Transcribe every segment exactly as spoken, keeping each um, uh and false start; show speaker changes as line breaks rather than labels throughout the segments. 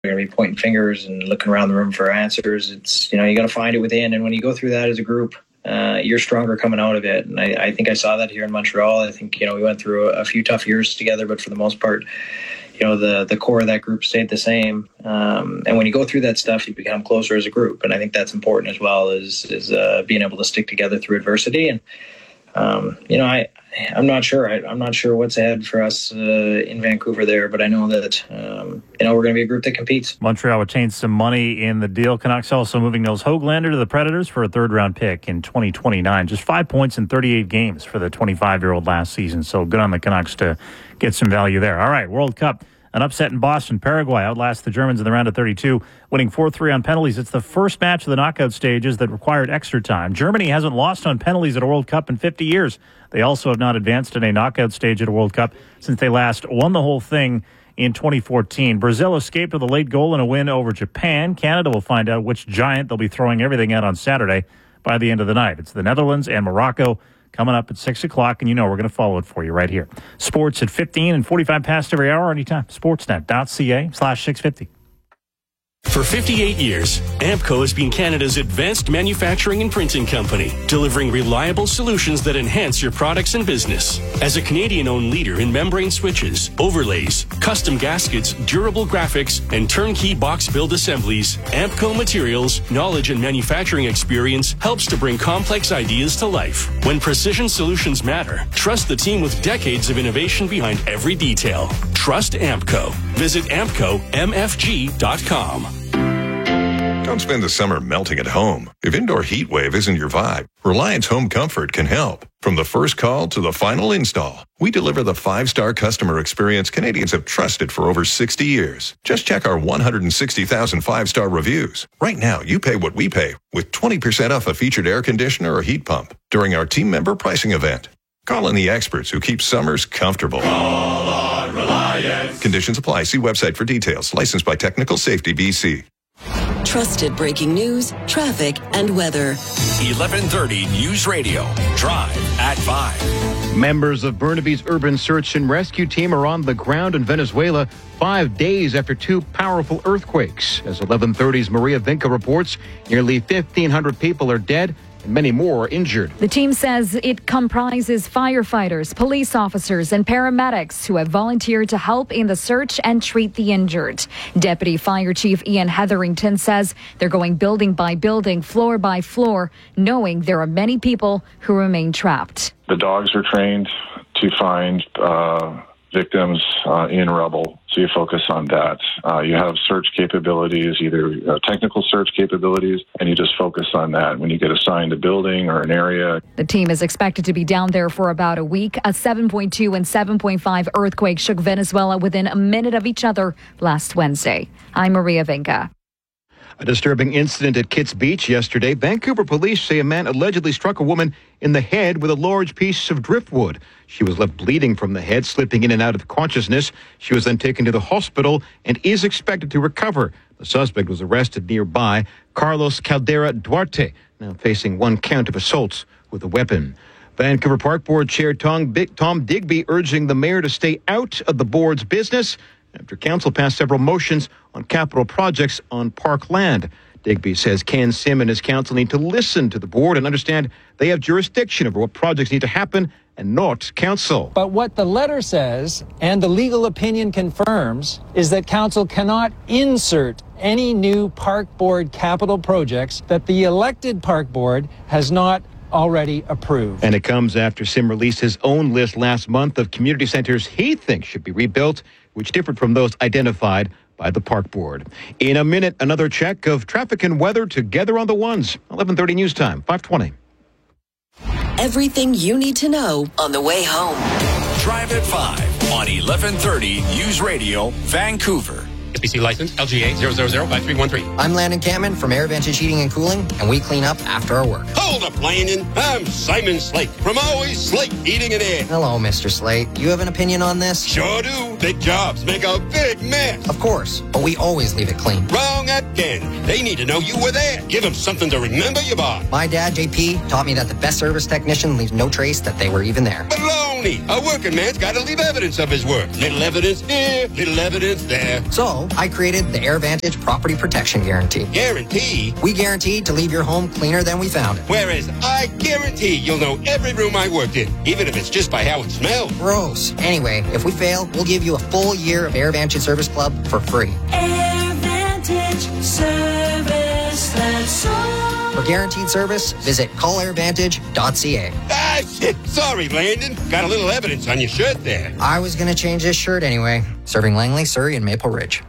We're going to be pointing fingers and looking around the room for answers. It's, you know, you got to find it within. And when you go through that as a group, uh, you're stronger coming out of it. And I, I think I saw that here in Montreal. I think, you know, we went through a, a few tough years together, but for the most part, you know, the, the core of that group stayed the same. Um, and when you go through that stuff, you become closer as a group. And I think that's important as well, is, is uh, being able to stick together through adversity. And, um, you know, I, I'm not sure. I, I'm not sure what's ahead for us uh, in Vancouver there, but I know that, um, you know, we're going to be a group that competes.
Montreal retains some money in the deal. Canucks also moving Nils Höglander to the Predators for a third-round pick in twenty twenty-nine. Just five points in thirty-eight games for the twenty-five-year-old last season, so good on the Canucks to get some value there. All right, World Cup. An upset in Boston. Paraguay outlasts the Germans in the round of thirty-two, winning four three on penalties. It's the first match of the knockout stages that required extra time. Germany hasn't lost on penalties at a World Cup in fifty years. They also have not advanced in a knockout stage at a World Cup since they last won the whole thing in twenty fourteen. Brazil escaped with a late goal and a win over Japan. Canada will find out which giant they'll be throwing everything at on Saturday by the end of the night. It's the Netherlands and Morocco coming up at six o'clock, and you know we're going to follow it for you right here. Sports at fifteen and forty-five past every hour anytime. Sportsnet.ca slash 650.
For fifty-eight years, Ampco has been Canada's advanced manufacturing and printing company, delivering reliable solutions that enhance your products and business. As a Canadian-owned leader in membrane switches, overlays, custom gaskets, durable graphics, and turnkey box build assemblies, Ampco Materials' knowledge and manufacturing experience helps to bring complex ideas to life. When precision solutions matter, trust the team with decades of innovation behind every detail. Trust Ampco. Visit ampco m f g dot com.
Don't spend the summer melting at home. If indoor heat wave isn't your vibe, Reliance Home Comfort can help. From the first call to the final install, we deliver the five-star customer experience Canadians have trusted for over sixty years. Just check our one hundred sixty thousand five-star reviews. Right now, you pay what we pay with twenty percent off a featured air conditioner or heat pump during our team member pricing event. Call in the experts who keep summers comfortable.
Call on Reliance.
Conditions apply. See website for details. Licensed by Technical Safety B C.
Trusted breaking news, traffic, and weather.
eleven thirty News Radio. Drive at five.
Members of Burnaby's Urban Search and Rescue Team are on the ground in Venezuela five days after two powerful earthquakes. As eleven thirty's Maria Vinca reports, nearly fifteen hundred people are dead and many more are injured.
The team says it comprises firefighters, police officers, and paramedics who have volunteered to help in the search and treat the injured. Deputy Fire Chief Ian Hetherington says they're going building by building, floor by floor, knowing there are many people who remain trapped.
The dogs are trained to find uh, victims uh, in rubble, so you focus on that. Uh, you have search capabilities, either uh, technical search capabilities, and you just focus on that when you get assigned a building or an area.
The team is expected to be down there for about a week. A seven point two and seven point five earthquake shook Venezuela within a minute of each other last Wednesday. I'm Maria Vinca.
A disturbing incident at Kitts Beach yesterday. Vancouver police say a man allegedly struck a woman in the head with a large piece of driftwood. She was left bleeding from the head, slipping in and out of consciousness. She was then taken to the hospital and is expected to recover. The suspect was arrested nearby, Carlos Caldera Duarte, now facing one count of assaults with a weapon. Vancouver Park Board Chair Tom Digby urging the mayor to stay out of the board's business after council passed several motions on capital projects on park land. Digby says Ken Sim and his council need to listen to the board and understand they have jurisdiction over what projects need to happen and not council.
But what the letter says, and the legal opinion confirms, is that council cannot insert any new park board capital projects that the elected park board has not already approved.
And it comes after Sim released his own list last month of community centers he thinks should be rebuilt, which differed from those identified by the park board. In a minute, another check of traffic and weather together on the ones. eleven thirty news time, five twenty.
Everything you need to know on the way home.
Drive at five on eleven thirty News Radio, Vancouver.
S B C license L G A zero zero zero five three one three.
I'm Landon Cameron from Air Vantage Heating and Cooling, and we clean up after our work.
Hold up, Landon. I'm Simon Slate from Always Slate Heating and Air.
Hello, Mister Slate. You have an opinion on this?
Sure do. Big jobs make a big mess.
Of course, but we always leave it clean.
Wrong again. They need to know you were there. Give them something to remember you by.
My dad, J P, taught me that the best service technician leaves no trace that they were even there.
Baloney! phony. A working man's got to leave evidence of his work. Little evidence here, little evidence there.
So, I created the AirVantage Property Protection Guarantee.
Guarantee?
We guarantee to leave your home cleaner than we found it.
Whereas I guarantee you'll know every room I worked in, even if it's just by how it smells.
Gross. Anyway, if we fail, we'll give you a full year of AirVantage Service Club for free.
AirVantage Service, that's all.
For guaranteed service, visit call air vantage dot c a.
Ah, shit. Sorry, Landon. Got a little evidence on your shirt there.
I was going to change this shirt anyway. Serving Langley, Surrey, and Maple Ridge.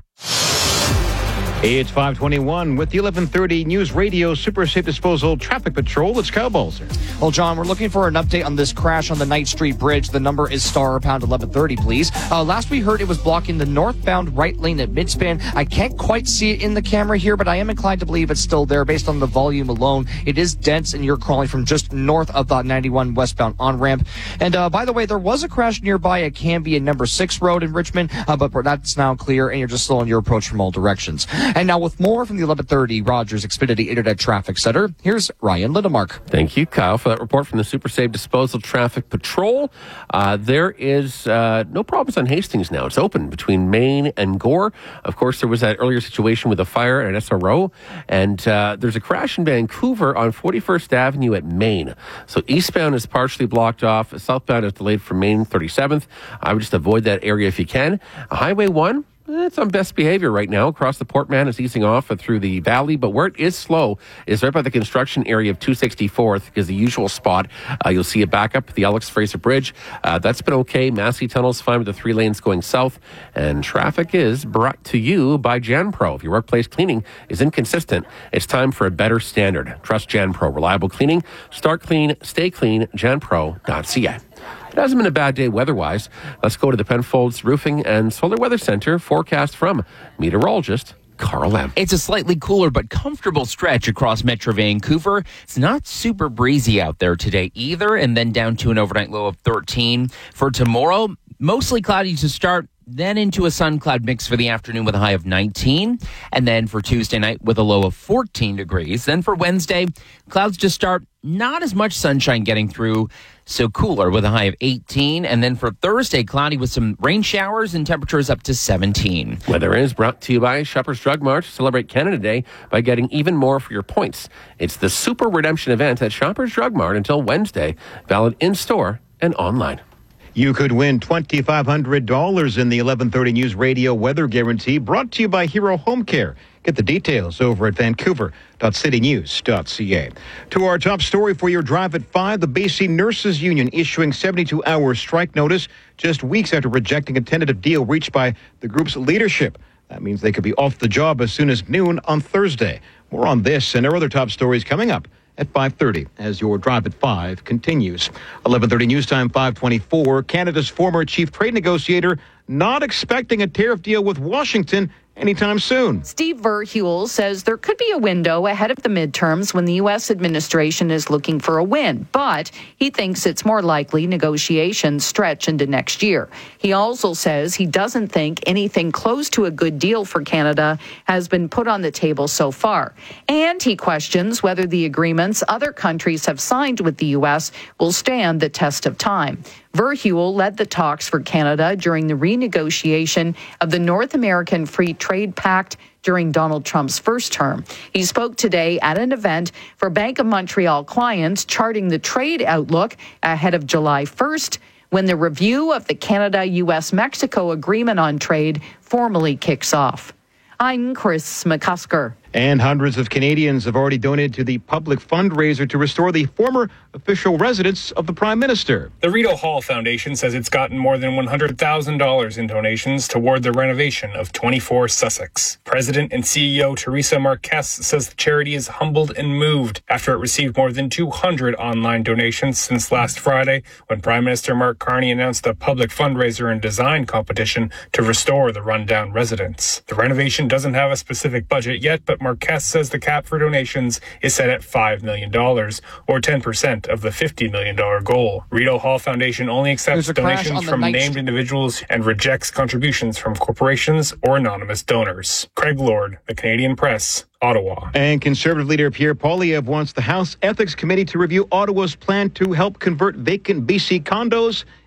It's five twenty-one with the eleven thirty News Radio Super Safe Disposal Traffic Patrol. It's Kyle Balzer.
Well, John, we're looking for an update on this crash on the Knight Street Bridge. The number is star pound eleven thirty, please. Uh, last we heard, it was blocking the northbound right lane at midspan. I can't quite see it in the camera here, but I am inclined to believe it's still there based on the volume alone. It is dense, and you're crawling from just north of the ninety-one westbound on-ramp. And uh, by the way, there was a crash nearby at Cambie and number six Road in Richmond, uh, but that's now clear, and you're just slowing your approach from all directions. And now with more from the eleven thirty Rogers Xfinity Internet Traffic Center, here's Ryan Lindemark.
Thank you, Kyle, for that report from the Super Safe Disposal Traffic Patrol. Uh, there is uh, no problems on Hastings now. It's open between Maine and Gore. Of course, there was that earlier situation with a fire at an S R O, and uh, there's a crash in Vancouver on forty-first Avenue at Maine. So eastbound is partially blocked off. Southbound is delayed from Maine thirty-seventh. I would just avoid that area if you can. Highway one, it's on best behavior right now. Across the Portman is easing off through the valley, but where it is slow is right by the construction area of two sixty-fourth, because the usual spot, uh, you'll see a backup at the Alex Fraser Bridge. Uh, that's been okay. Massey Tunnel's fine with the three lanes going south, and traffic is brought to you by JanPro. If your workplace cleaning is inconsistent, it's time for a better standard. Trust JanPro. Reliable cleaning. Start clean, stay clean. janpro dot c a. It hasn't been a bad day weather-wise. Let's go to the Penfolds Roofing and Solar Weather Center forecast from meteorologist Carl M.
It's a slightly cooler but comfortable stretch across Metro Vancouver. It's not super breezy out there today either, and then down to an overnight low of thirteen. For tomorrow, mostly cloudy to start, then into a sun-cloud mix for the afternoon with a high of nineteen. And then for Tuesday night with a low of fourteen degrees. Then for Wednesday, clouds to start, not as much sunshine getting through, so cooler with a high of eighteen. And then for Thursday, cloudy with some rain showers and temperatures up to seventeen.
Weather is brought to you by Shoppers Drug Mart. Celebrate Canada Day by getting even more for your points. It's the Super Redemption event at Shoppers Drug Mart until Wednesday. Valid in-store and online.
You could win twenty-five hundred dollars in the eleven thirty News Radio Weather Guarantee, brought to you by Hero Home Care. Get the details over at vancouver dot city news dot c a. To our top story for your drive at five, the B C Nurses Union issuing seventy-two hour strike notice just weeks after rejecting a tentative deal reached by the group's leadership. That means they could be off the job as soon as noon on Thursday. More on this and our other top stories coming up at five thirty as your drive at five continues. eleven thirty News Time, five twenty-four. Canada's former chief trade negotiator not expecting a tariff deal with Washington anytime soon.
Steve Verheuel says there could be a window ahead of the midterms when the U S administration is looking for a win, but he thinks it's more likely negotiations stretch into next year. He also says he doesn't think anything close to a good deal for Canada has been put on the table so far. And he questions whether the agreements other countries have signed with the U S will stand the test of time. Verheuel led the talks for Canada during the renegotiation of the North American Free Trade Pact during Donald Trump's first term. He spoke today at an event for Bank of Montreal clients, charting the trade outlook ahead of July first, when the review of the Canada-U S-Mexico Agreement on Trade formally kicks off. I'm Chris McCusker.
And hundreds of Canadians have already donated to the public fundraiser to restore the former official residence of the Prime Minister.
The Rideau Hall Foundation says it's gotten more than one hundred thousand dollars in donations toward the renovation of twenty-four Sussex. President and C E O Teresa Marquez says the charity is humbled and moved after it received more than two hundred online donations since last Friday, when Prime Minister Mark Carney announced a public fundraiser and design competition to restore the rundown residence. The renovation doesn't have a specific budget yet, but Marquez says the cap for donations is set at five million dollars, or ten percent of the fifty million dollars goal. Rideau Hall Foundation only accepts donations from named individuals and rejects contributions from corporations or anonymous donors. Craig Lord, The Canadian Press, Ottawa.
And Conservative leader Pierre Poilievre wants the House Ethics Committee to review Ottawa's plan to help convert vacant B C condos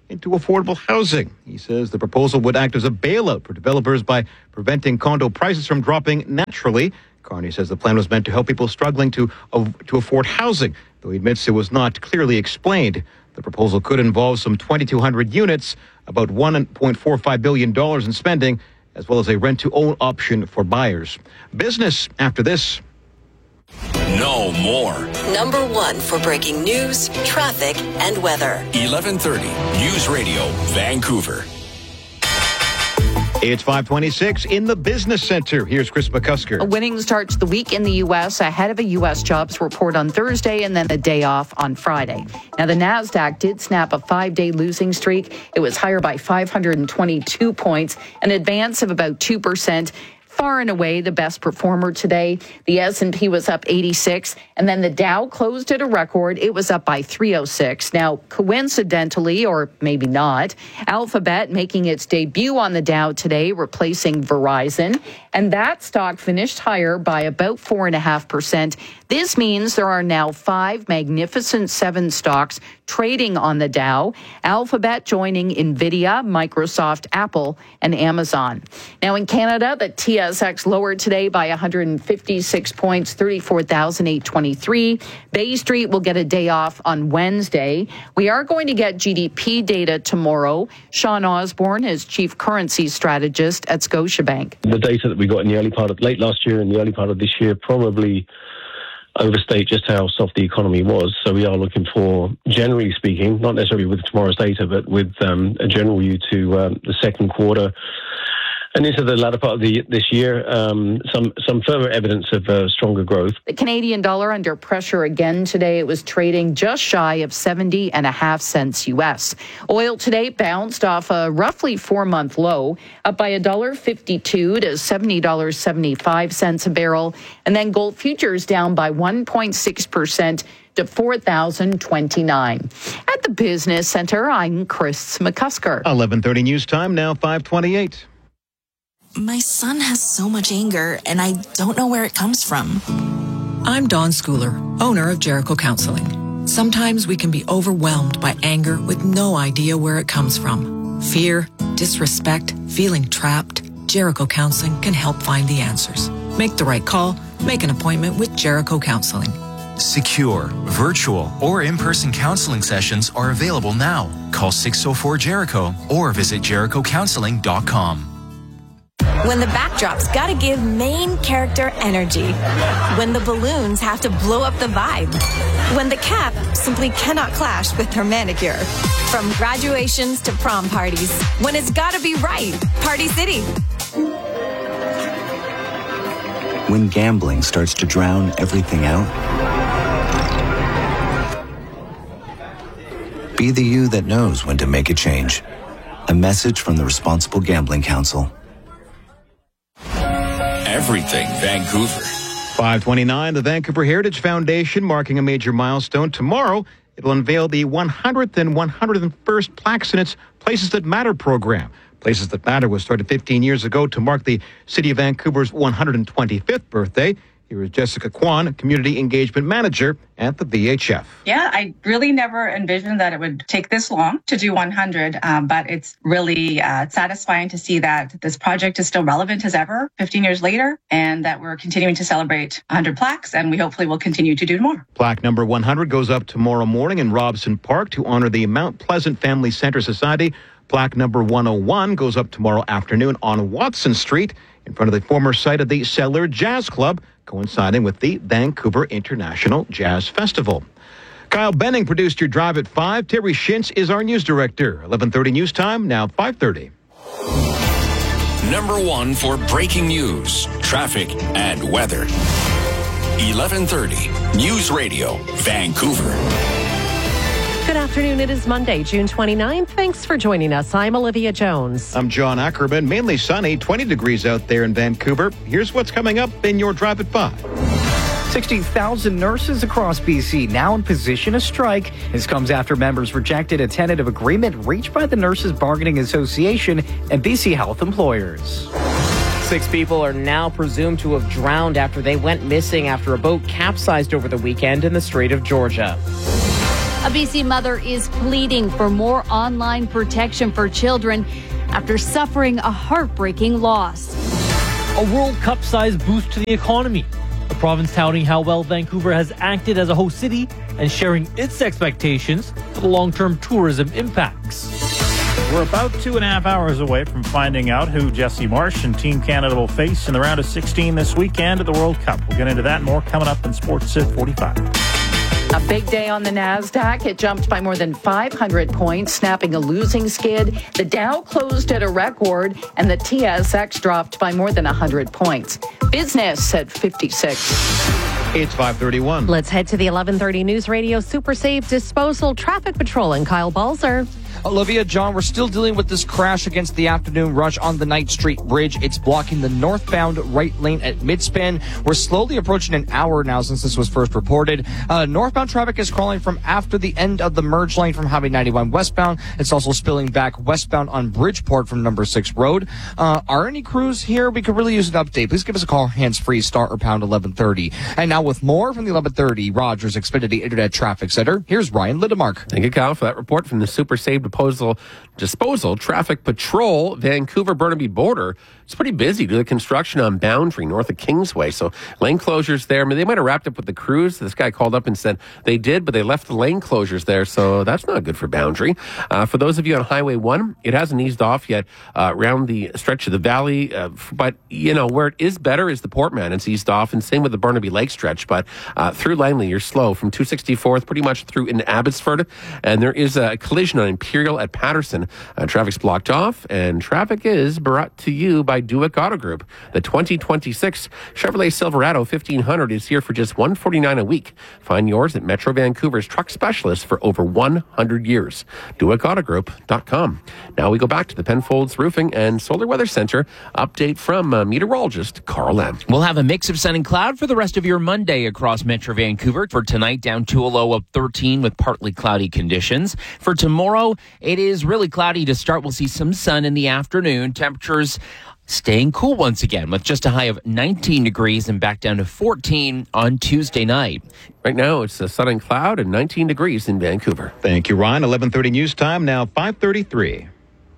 into affordable housing. He says the proposal would act as a bailout for developers by preventing condo prices from dropping naturally. Carney says the plan was meant to help people struggling to, uh, to afford housing, though he admits it was not clearly explained. The proposal could involve some twenty-two hundred units, about one point four five billion dollars in spending, as well as a rent-to-own option for buyers. Business after this.
No more.
Number one for breaking news, traffic, and weather.
eleven thirty News Radio, Vancouver.
It's five twenty-six in the Business Center. Here's Chris McCusker.
A winning start to the week in the U S ahead of a U S jobs report on Thursday and then a day off on Friday. Now, the NASDAQ did snap a five-day losing streak. It was higher by five hundred twenty-two points, an advance of about two percent. Far and away the best performer today. The S and P was up eighty-six, and then the Dow closed at a record. It was up by three oh six. Now, coincidentally, or maybe not, Alphabet making its debut on the Dow today, replacing Verizon, and that stock finished higher by about four point five percent. This means there are now five Magnificent Seven stocks trading on the Dow, Alphabet joining NVIDIA, Microsoft, Apple, and Amazon. Now, in Canada, the T S X lowered today by one hundred fifty-six points, thirty-four thousand eight hundred twenty-three. Bay Street will get a day off on Wednesday. We are going to get G D P data tomorrow. Sean Osborne is Chief Currency Strategist at Scotiabank.
The data that we got in the early part of late last year and the early part of this year probably overstate just how soft the economy was. So we are looking for, generally speaking, not necessarily with tomorrow's data, but with um, a general view to um, the second quarter and into the latter part of the, this year, um, some some further evidence of uh, stronger growth.
The Canadian dollar under pressure again today. It was trading just shy of seventy and a half cents U S. Oil today bounced off a roughly four-month low, up by one dollar fifty-two to seventy dollars and seventy-five cents a barrel. And then gold futures down by one point six percent to four thousand twenty-nine. At the Business Center, I'm Chris McCusker.
eleven thirty news time, now five twenty-eight.
My son has so much anger, and I don't know where it comes from.
I'm Dawn Schooler, owner of Jericho Counseling. Sometimes we can be overwhelmed by anger with no idea where it comes from. Fear, disrespect, feeling trapped. Jericho Counseling can help find the answers. Make the right call. Make an appointment with Jericho Counseling.
Secure, virtual, or in-person counseling sessions are available now. Call six oh four Jericho or visit Jericho Counseling dot com.
When the backdrop's gotta give main character energy. When the balloons have to blow up the vibe. When the cap simply cannot clash with her manicure. From graduations to prom parties. When it's gotta be right. Party City.
When gambling starts to drown everything out. Be the you that knows when to make a change. A message from the Responsible Gambling Council.
Everything Vancouver.
five twenty-nine, the Vancouver Heritage Foundation marking a major milestone. Tomorrow, it'll unveil the one hundredth and one hundred first plaques in its Places That Matter program. Places That Matter was started fifteen years ago to mark the City of Vancouver's one hundred twenty-fifth birthday. Here is Jessica Kwan, Community Engagement Manager at the V H F.
Yeah, I really never envisioned that it would take this long to do one hundred, um, but it's really uh, satisfying to see that this project is still relevant as ever, fifteen years later, and that we're continuing to celebrate one hundred plaques, and we hopefully will continue to do more.
Plaque number one hundred goes up tomorrow morning in Robson Park to honor the Mount Pleasant Family Center Society. Plaque number one oh one goes up tomorrow afternoon on Watson Street in front of the former site of the Cellar Jazz Club, coinciding with the Vancouver International Jazz Festival. Kyle Benning produced your Drive at five. Terry Shintz is our news director. eleven thirty news time, now five thirty.
Number one for breaking news, traffic, and weather. eleven thirty News Radio, Vancouver.
Good afternoon. It is Monday, June twenty-ninth. Thanks for joining us. I'm Olivia Jones.
I'm John Ackerman. Mainly sunny, twenty degrees out there in Vancouver. Here's what's coming up in your Drive at five.
sixty thousand nurses across B C now in position to strike. This comes after members rejected a tentative agreement reached by the Nurses Bargaining Association and B C Health employers.
Six people are now presumed to have drowned after they went missing after a boat capsized over the weekend in the Strait of Georgia.
A B C mother is pleading for more online protection for children after suffering a heartbreaking loss.
A World Cup-sized boost to the economy. The province touting how well Vancouver has acted as a host city and sharing its expectations for the long-term tourism impacts.
We're about two and a half hours away from finding out who Jesse Marsh and Team Canada will face in the round of sixteen this weekend at the World Cup. We'll get into that and more coming up in Sports at forty-five.
A big day on the NASDAQ. It jumped by more than five hundred points, snapping a losing skid. The Dow closed at a record, and the T S X dropped by more than one hundred points. Business at fifty-six.
It's five thirty-one.
Let's head to the eleven thirty News Radio Super Safe Disposal Traffic Patrol and Kyle Balzer.
Olivia, John, we're still dealing with this crash against the afternoon rush on the Knight Street Bridge. It's blocking the northbound right lane at Midspan. We're slowly approaching an hour now since this was first reported. Uh, northbound traffic is crawling from after the end of the merge lane from Highway ninety-one westbound. It's also spilling back westbound on Bridgeport from number six road. Uh, are any crews here? We could really use an update. Please give us a call, hands-free, star or pound eleven thirty. And now with more from the eleven thirty Rogers Xfinity Internet Traffic Center, here's Ryan Lindemark.
Thank you, Kyle, for that report from the Super Safe Disposal, Disposal Traffic Patrol, Vancouver-Burnaby border. It's pretty busy due to the construction on Boundary north of Kingsway. So lane closures there. I mean, they might have wrapped up with the crews. This guy called up and said they did, but they left the lane closures there. So that's not good for Boundary. Uh, for those of you on Highway one, it hasn't eased off yet uh, around the stretch of the valley. Uh, but, you know, where it is better is the Portman. It's eased off, and same with the Burnaby Lake stretch. But uh, through Langley, you're slow from two sixty-fourth pretty much through into Abbotsford. And there is a collision on Imperial at Patterson. Uh, traffic's blocked off, and traffic is brought to you by Duick Auto Group. The twenty twenty-six Chevrolet Silverado fifteen hundred is here for just one hundred forty-nine dollars a week. Find yours at Metro Vancouver's truck specialist for over one hundred years. Duick Auto Group dot com. Now we go back to the Penfolds Roofing and Solar Weather Center. Update from uh, meteorologist Carl M.
We'll have a mix of sun and cloud for the rest of your Monday across Metro Vancouver. For tonight, down to a low of thirteen with partly cloudy conditions. For tomorrow, it is really cloudy to start. We'll see some sun in the afternoon. Temperatures staying cool once again with just a high of nineteen degrees and back down to fourteen on Tuesday night.
Right now, it's a sun and cloud and nineteen degrees in Vancouver.
Thank you, Ryan. eleven thirty news time, now five thirty-three.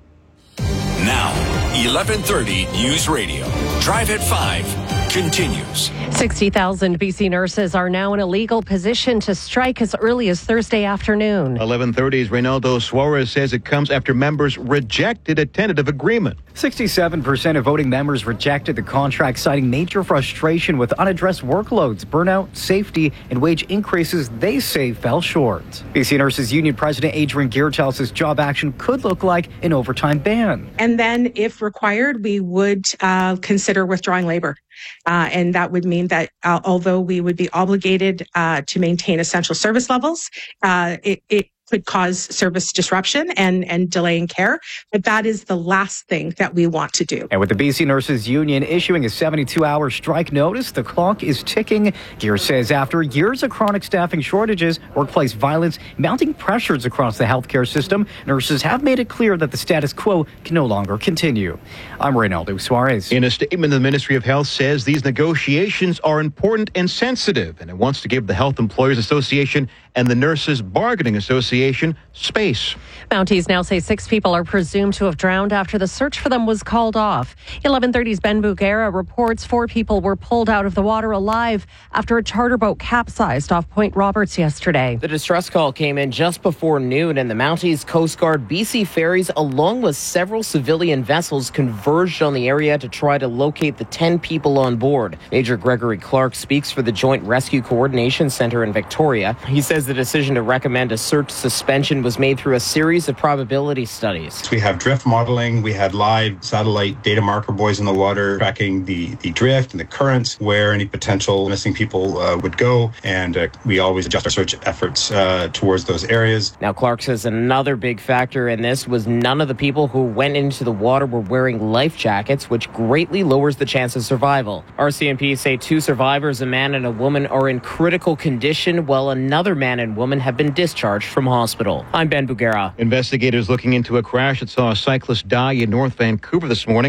Now, eleven thirty News Radio. Drive at five continues.
sixty thousand B C nurses are now in a legal position to strike as early as Thursday afternoon.
eleven thirty's Reynaldo Suarez says it comes after members rejected a tentative agreement.
sixty-seven percent of voting members rejected the contract, citing major frustration with unaddressed workloads, burnout, safety, and wage increases they say fell short. B C Nurses Union President Adrian Geertel says job action could look like an overtime ban.
And then, if required, we would uh, consider withdrawing labor. Uh, and that would mean that uh, although we would be obligated uh, to maintain essential service levels, uh, it, it could cause service disruption and, and delay in care. But that is the last thing that we want to do.
And with the B C Nurses Union issuing a seventy-two hour strike notice, the clock is ticking. Geer says after years of chronic staffing shortages, workplace violence, mounting pressures across the healthcare system, nurses have made it clear that the status quo can no longer continue. I'm Reynaldo Suarez.
In a statement, the Ministry of Health says these negotiations are important and sensitive, and it wants to give the Health Employers Association and the Nurses Bargaining Association space.
Mounties now say six people are presumed to have drowned after the search for them was called off. eleven thirty's Ben Bugera reports four people were pulled out of the water alive after a charter boat capsized off Point Roberts yesterday.
The distress call came in just before noon, and the Mounties, Coast Guard, B C Ferries, along with several civilian vessels, converged on the area to try to locate the ten people on board. Major Gregory Clark speaks for the Joint Rescue Coordination Center in Victoria. He says the decision to recommend a search suspension was made through a series of probability studies.
We have drift modeling. We had live satellite data marker buoys in the water tracking the, the drift and the currents, where any potential missing people uh, would go. And uh, we always adjust our search efforts uh, towards those areas.
Now, Clark says another big factor in this was none of the people who went into the water were wearing life jackets, which greatly lowers the chance of survival. R C M P say two survivors, a man and a woman, are in critical condition, while another man and woman have been discharged from hospital. I'm Ben Bugera.
Investigators looking into a crash that saw a cyclist die in North Vancouver this morning.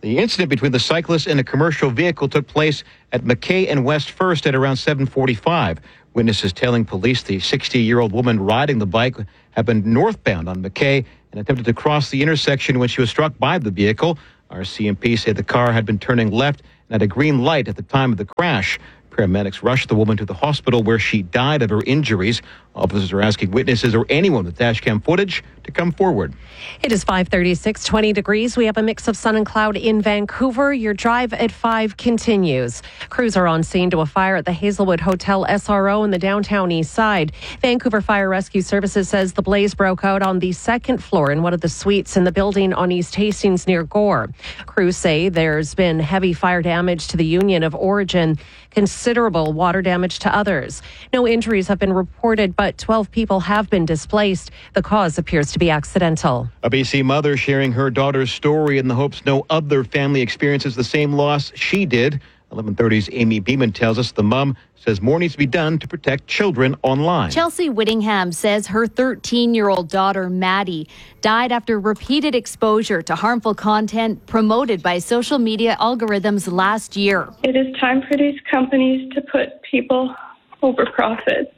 The incident between the cyclist and a commercial vehicle took place at McKay and West First at around seven forty-five. Witnesses telling police the sixty-year-old woman riding the bike had been northbound on McKay and attempted to cross the intersection when she was struck by the vehicle. R C M P said the car had been turning left and had a green light at the time of the crash. Paramedics rushed the woman to the hospital where she died of her injuries. Officers are asking witnesses or anyone with dashcam footage to come forward.
It is five thirty-six, twenty degrees. We have a mix of sun and cloud in Vancouver. Your drive at five continues. Crews are on scene to a fire at the Hazelwood Hotel S R O in the downtown east side. Vancouver Fire Rescue Services says the blaze broke out on the second floor in one of the suites in the building on East Hastings near Gore. Crews say there's been heavy fire damage to the Union of Origin, considerable water damage to others. No injuries have been reported, but twelve people have been displaced. The cause appears to be accidental.
A B C mother sharing her daughter's story in the hopes no other family experiences the same loss she did. eleven thirty's Amy Beeman tells us the mom says more needs to be done to protect children online.
Chelsea Whittingham says her thirteen-year-old daughter, Maddie, died after repeated exposure to harmful content promoted by social media algorithms last year.
It is time for these companies to put people over profit.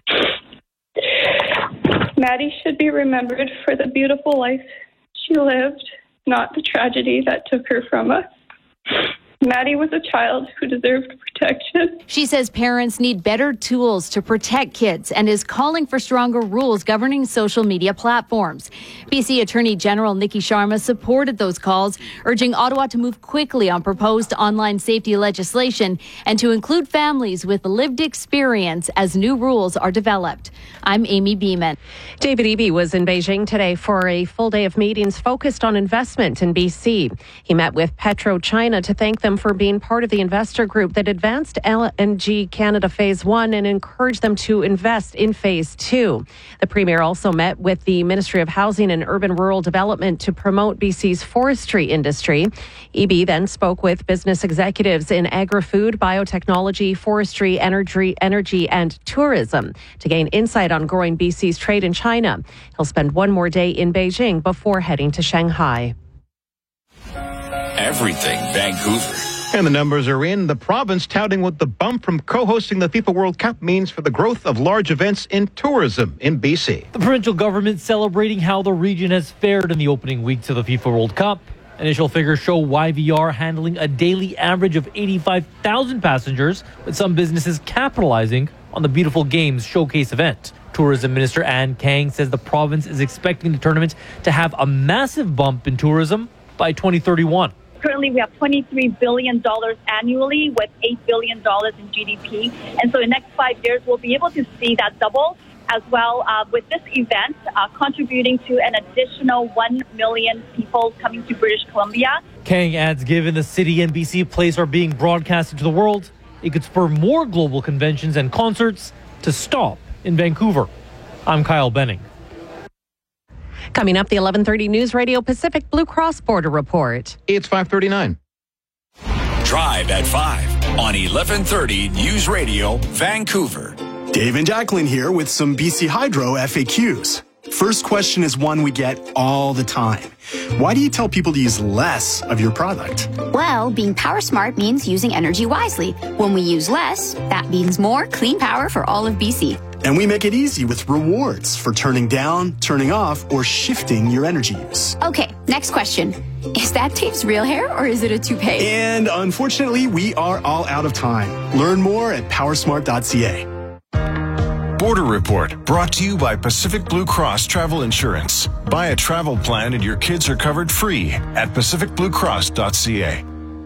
Maddie should be remembered for the beautiful life she lived, not the tragedy that took her from us. Maddie was a child who deserved protection.
She says parents need better tools to protect kids and is calling for stronger rules governing social media platforms. B C Attorney General Nikki Sharma supported those calls, urging Ottawa to move quickly on proposed online safety legislation and to include families with lived experience as new rules are developed. I'm Amy Beeman.
David Eby was in Beijing today for a full day of meetings focused on investment in B C. He met with PetroChina to thank them for being part of the investor group that advanced L N G Canada Phase one and encouraged them to invest in Phase two. The Premier also met with the Ministry of Housing and Urban Rural Development to promote B C's forestry industry. Eby then spoke with business executives in agri-food, biotechnology, forestry, energy, energy and tourism to gain insight on growing B C's trade in China. He'll spend one more day in Beijing before heading to Shanghai.
Everything Vancouver.
And the numbers are in. The province touting what the bump from co-hosting the FIFA World Cup means for the growth of large events in tourism in B C.
The provincial government celebrating how the region has fared in the opening weeks of the FIFA World Cup. Initial figures show Y V R handling a daily average of eighty-five thousand passengers, with some businesses capitalizing on the beautiful games showcase event. Tourism Minister Ann Kang says the province is expecting the tournament to have a massive bump in tourism by twenty thirty-one.
Currently, we have twenty-three billion dollars annually with eight billion dollars in G D P. And so in the next five years, we'll be able to see that double as well, uh, with this event uh, contributing to an additional one million people coming to British Columbia.
Kang adds, given the city and B C Place are being broadcasted to the world, it could spur more global conventions and concerts to stop in Vancouver. I'm Kyle Benning.
Coming up, the eleven thirty News Radio Pacific Blue Cross Border Report.
It's five thirty-nine.
Drive at five on eleven thirty News Radio, Vancouver.
Dave and Jacqueline here with some B C Hydro F A Qs. First question is one we get all the time. Why do you tell people to use less of your product?
Well, being power smart means using energy wisely. When we use less, that means more clean power for all of B C.
And we make it easy with rewards for turning down, turning off, or shifting your energy use.
Okay, next question. Is that Dave's real hair or is it a toupee?
And unfortunately, we are all out of time. Learn more at powersmart dot c a.
Border Report, brought to you by Pacific Blue Cross Travel Insurance. Buy a travel plan and your kids are covered free at pacific blue cross dot c a.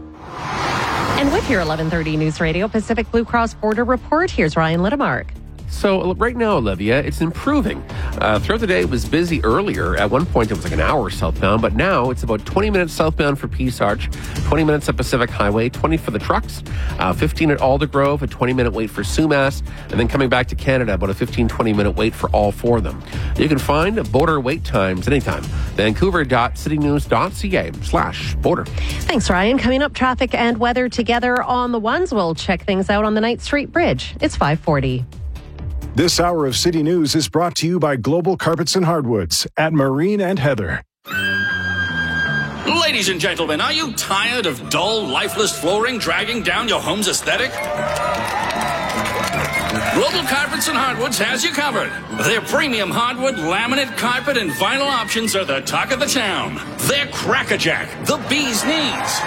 And with your eleven thirty News Radio Pacific Blue Cross Border Report, here's Ryan Littemark.
So right now, Olivia, it's improving. Uh, throughout the day, it was busy earlier. At one point, it was like an hour southbound, but now it's about twenty minutes southbound for Peace Arch, twenty minutes at Pacific Highway, twenty for the trucks, uh, fifteen at Aldergrove, a twenty-minute wait for Sumas, and then coming back to Canada, about a fifteen, twenty-minute wait for all four of them. You can find border wait times anytime. Vancouver dot city news dot c a slash border.
Thanks, Ryan. Coming up, traffic and weather together on the ones. We'll check things out on the Ninth Street Bridge. It's five forty.
This hour of City News is brought to you by Global Carpets and Hardwoods at Marine and Heather.
Ladies and gentlemen, are you tired of dull, lifeless flooring dragging down your home's aesthetic? Global Carpets and Hardwoods has you covered. Their premium hardwood, laminate, carpet, and vinyl options are the talk of the town. They're crackerjack, the bee's knees.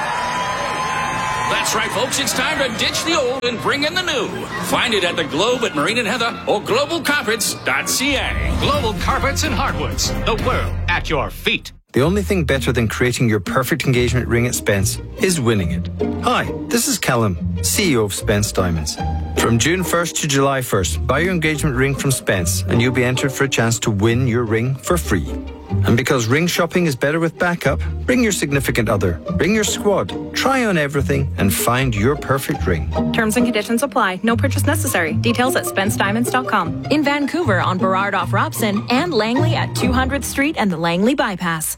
That's right, folks. It's time to ditch the old and bring in the new. Find it at the Globe at Marine and Heather or global carpets dot c a.
Global Carpets and Hardwoods. The world at your feet.
The only thing better than creating your perfect engagement ring at Spence is winning it. Hi, this is Callum, C E O of Spence Diamonds. From June first to July first, buy your engagement ring from Spence and you'll be entered for a chance to win your ring for free. And because ring shopping is better with backup, bring your significant other, bring your squad, try on everything and find your perfect ring.
Terms and conditions apply. No purchase necessary. Details at spence diamonds dot com. In Vancouver on Burrard off Robson and Langley at two hundredth Street and the Langley Bypass.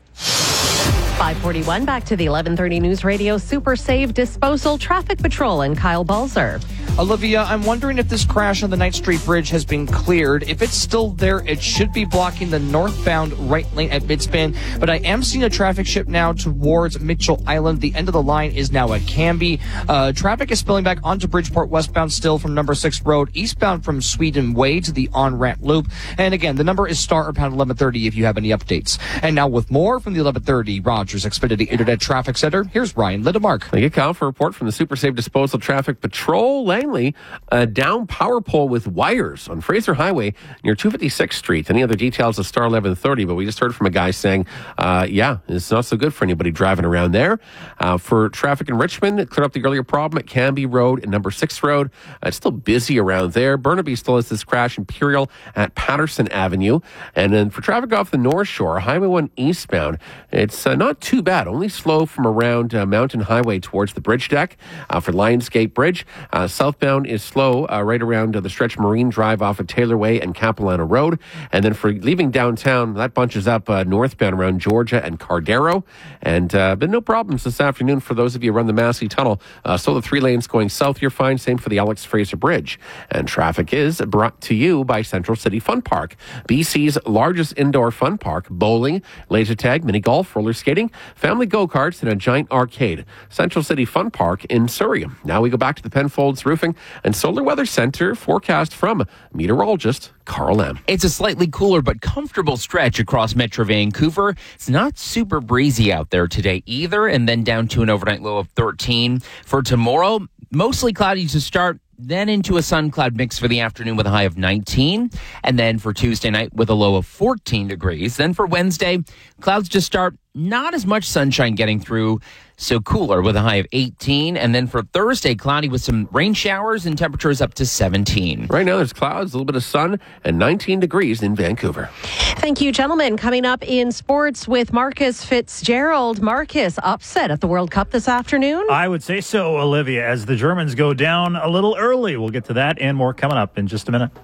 five forty-one, back to the eleven thirty News Radio Super Save Disposal Traffic Patrol and Kyle Balzer.
Olivia, I'm wondering if this crash on the Ninth Street Bridge has been cleared. If it's still there, it should be blocking the northbound right lane at Midspan. But I am seeing a traffic shift now towards Mitchell Island. The end of the line is now at Canby. Uh, traffic is spilling back onto Bridgeport westbound still from number six Road, eastbound from Sweden Way to the on-ramp loop. And again, the number is star or pound eleven thirty if you have any updates. And now with more from the eleven thirty Rogers Xfinity Internet Traffic Center, here's Ryan Lidemark.
Thank you, Kyle, for a report from the Super Safe Disposal Traffic Patrol. Langley, a down power pole with wires on Fraser Highway near two fifty-sixth Street. Any other details of star eleven thirty, but we just heard from a guy saying, uh, yeah, it's not so good for anybody driving around there. Uh, for traffic in Richmond, it cleared up the earlier problem at Canby Road and number six Road. Uh, it's still busy around there. Burnaby still has this crash, Imperial at Patterson Avenue. And then for traffic off the North Shore, Highway one eastbound, it's uh, not too bad, only slow from around uh, Mountain Highway towards the bridge deck. Uh, for Lionsgate Bridge, uh, southbound is slow uh, right around uh, the stretch Marine Drive off of Taylor Way and Capilano Road. And then for leaving downtown, that bunches up uh, northbound around Georgia and Cardero. And uh, been no problems this afternoon for those of you who run the Massey Tunnel. Uh, so the three lanes going south, you're fine. Same for the Alex Fraser Bridge. And traffic is brought to you by Central City Fun Park, B C's largest indoor fun park. Bowling, laser tag, mini golf, roller skating, family go-karts, and a giant arcade. Central City Fun Park in Surrey. Now we go back to the Penfolds Roofing and Solar Weather Center forecast from meteorologist Carl M.
It's a slightly cooler but comfortable stretch across Metro Vancouver. It's not super breezy out there today either, and then down to an overnight low of thirteen. For tomorrow, mostly cloudy to start, then into a sun cloud mix for the afternoon with a high of nineteen. And then for Tuesday night with a low of fourteen degrees. Then for Wednesday, clouds to start, not as much sunshine getting through, so cooler with a high of eighteen. And then for Thursday, cloudy with some rain showers and temperatures up to seventeen.
Right now there's clouds, a little bit of sun, and nineteen degrees in Vancouver.
Thank you, gentlemen. Coming up in sports with Marcus Fitzgerald. Marcus, upset at the World Cup this afternoon?
I would say so, Olivia, as the Germans go down a little early. We'll get to that and more coming up in just a minute.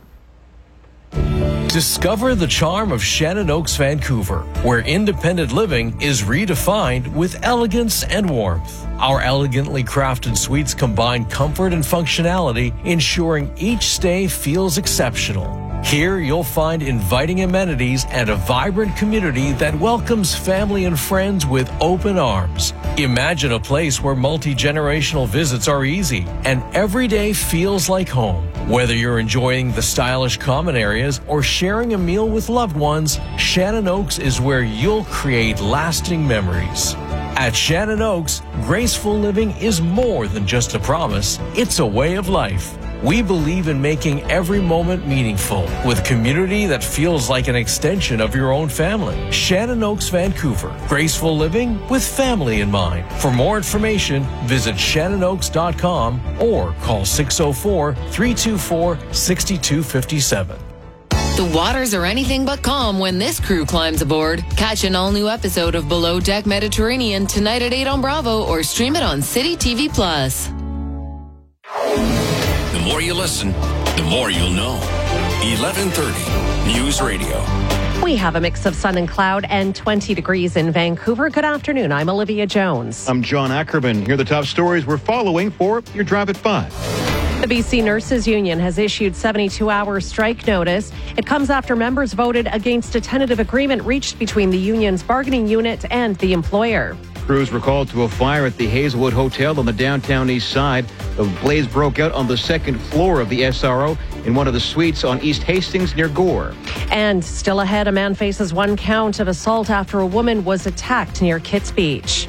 Discover the charm of Shannon Oaks, Vancouver, where independent living is redefined with elegance and warmth. Our elegantly crafted suites combine comfort and functionality, ensuring each stay feels exceptional. Here you'll find inviting amenities and a vibrant community that welcomes family and friends with open arms. Imagine a place where multi-generational visits are easy and every day feels like home. Whether you're enjoying the stylish common areas or sharing a meal with loved ones, Shannon Oaks is where you'll create lasting memories. At Shannon Oaks, graceful living is more than just a promise, it's a way of life. We believe in making every moment meaningful with a community that feels like an extension of your own family. Shannon Oaks, Vancouver. Graceful living with family in mind. For more information, visit shannon oaks dot com or call six oh four, three two four, six two five seven.
The waters are anything but calm when this crew climbs aboard. Catch an all-new episode of Below Deck Mediterranean tonight at eight on Bravo or stream it on City T V Plus.
The more you listen, the more you'll know. eleven thirty News Radio.
We have a mix of sun and cloud and twenty degrees in Vancouver. Good afternoon. I'm Olivia Jones.
I'm John Ackerman. Here are the top stories we're following for your Drive at five.
The B C Nurses Union has issued seventy-two hour strike notice. It comes after members voted against a tentative agreement reached between the union's bargaining unit and the employer.
Crews were called to a fire at the Hazelwood Hotel on the downtown east side. The blaze broke out on the second floor of the S R O in one of the suites on East Hastings near Gore.
And still ahead, a man faces one count of assault after a woman was attacked near Kitts Beach.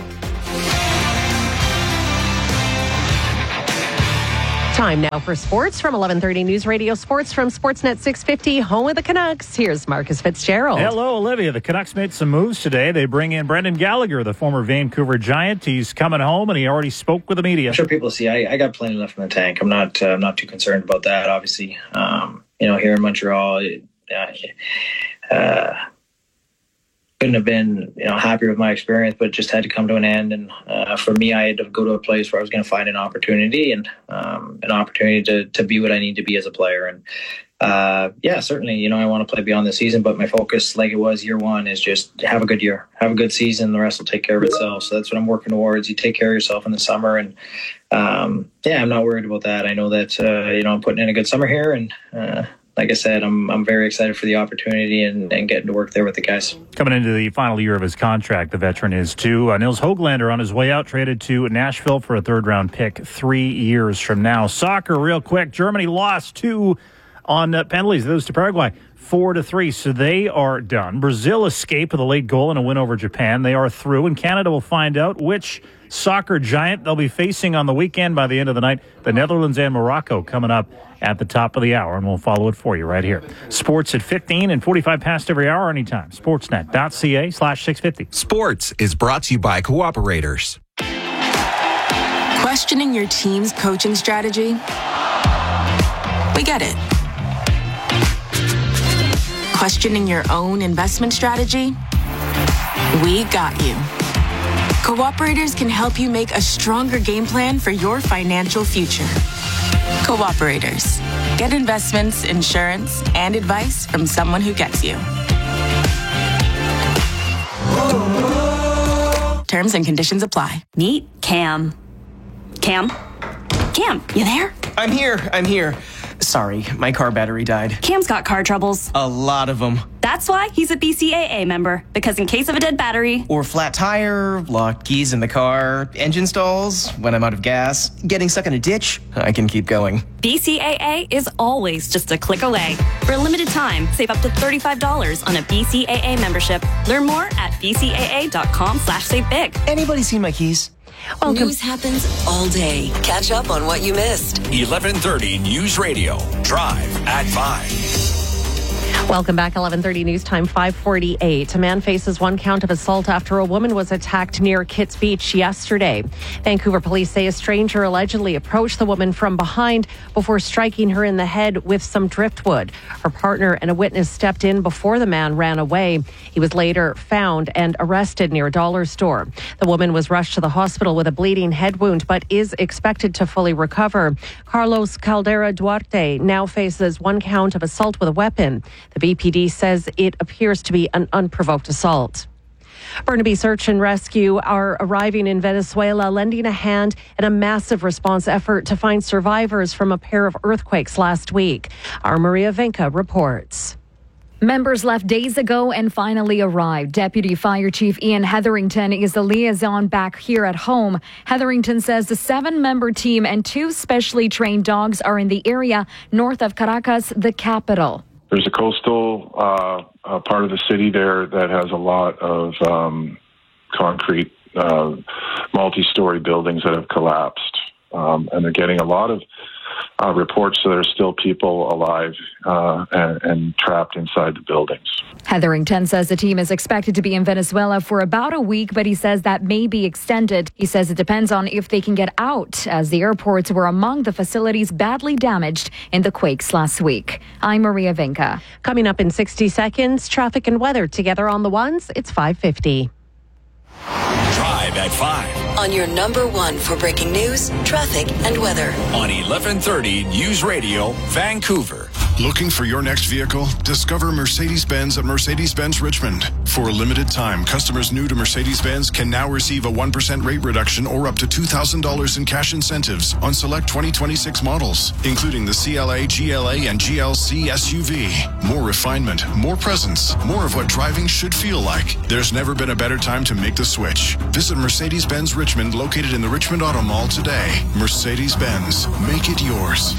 Time now for sports from eleven thirty News Radio Sports from Sportsnet six fifty, home of the Canucks. Here's Marcus Fitzgerald.
Hello, Olivia. The Canucks made some moves today. They bring in Brendan Gallagher, the former Vancouver Giant. He's coming home, and he already spoke with the media.
I'm sure people see I, I got plenty left in the tank. I'm not uh, I'm not too concerned about that, obviously. Um, you know, here in Montreal, it, uh, couldn't have been, you know, happier with my experience, but it just had to come to an end. And uh, for me, I had to go to a place where I was going to find an opportunity and um, an opportunity to to be what I need to be as a player. And uh, yeah, certainly, you know, I want to play beyond the season, but my focus, like it was year one, is just have a good year, have a good season. The rest will take care of itself. So that's what I'm working towards. You take care of yourself in the summer, and um, yeah, I'm not worried about that. I know that uh, you know, I'm putting in a good summer here, and uh, like I said, I'm I'm very excited for the opportunity and, and getting to work there with the guys.
Coming into the final year of his contract, the veteran is too. Uh, Nils Höglander on his way out, traded to Nashville for a third-round pick three years from now. Soccer, real quick. Germany lost two on uh, penalties. Those to Paraguay, four to three. So they are done. Brazil escaped with a late goal and a win over Japan. They are through, and Canada will find out which soccer giant they'll be facing on the weekend by the end of the night. The Netherlands and Morocco coming up at the top of the hour, and we'll follow it for you right here. Sports at fifteen and forty-five past every hour anytime. Sportsnet.ca slash 650.
Sports is brought to you by Cooperators.
Questioning your team's coaching strategy? We get it. Questioning your own investment strategy? We got you. Cooperators can help you make a stronger game plan for your financial future. Cooperators. Get investments, insurance, and advice from someone who gets you. Terms and conditions apply.
Meet Cam. Cam? Cam, you there?
I'm here. I'm here. Sorry, my car battery died.
Cam's got car troubles.
A lot of them.
That's why he's a B C A A member, because in case of a dead battery,
or flat tire, locked keys in the car, engine stalls, when I'm out of gas, getting stuck in a ditch, I can keep going.
B C A A is always just a click away. For a limited time, save up to thirty-five dollars on a B C A A membership. Learn more at bcaa.com slash save big.
Anybody seen my keys?
Welcome. News happens all day. Catch up on what you missed.
eleven thirty News Radio. Drive at five.
Welcome back. eleven thirty News Time, five forty-eight. A man faces one count of assault after a woman was attacked near Kitts Beach yesterday. Vancouver police say a stranger allegedly approached the woman from behind before striking her in the head with some driftwood. Her partner and a witness stepped in before the man ran away. He was later found and arrested near a dollar store. The woman was rushed to the hospital with a bleeding head wound, but is expected to fully recover. Carlos Caldera Duarte now faces one count of assault with a weapon. The B P D says it appears to be an unprovoked assault. Burnaby Search and Rescue are arriving in Venezuela, lending a hand in a massive response effort to find survivors from a pair of earthquakes last week. Our Maria Venka reports.
Members left days ago and finally arrived. Deputy Fire Chief Ian Hetherington is the liaison back here at home. Hetherington says the seven-member team and two specially trained dogs are in the area north of Caracas, the capital.
There's a coastal uh, uh, part of the city there that has a lot of um, concrete, uh, multi-story buildings that have collapsed. Um, and they're getting a lot of uh, reports that there are still people alive uh, and, and trapped inside the buildings.
Hetherington says the team is expected to be in Venezuela for about a week, but he says that may be extended. He says it depends on if they can get out, as the airports were among the facilities badly damaged in the quakes last week. I'm Maria Venka.
Coming up in sixty seconds, traffic and weather together on the ones. It's five fifty.
Drive at five.
On your number one for breaking news, traffic, and weather.
On eleven thirty News Radio, Vancouver.
Looking for your next vehicle? Discover Mercedes-Benz at Mercedes-Benz Richmond. For a limited time, customers new to Mercedes-Benz can now receive a one percent rate reduction or up to two thousand dollars in cash incentives on select twenty twenty-six models, including the C L A, G L A, and G L C S U V. More refinement, more presence, more of what driving should feel like. There's never been a better time to make the switch. Visit Mercedes-Benz Richmond, located in the Richmond Auto Mall today. Mercedes-Benz, make it yours.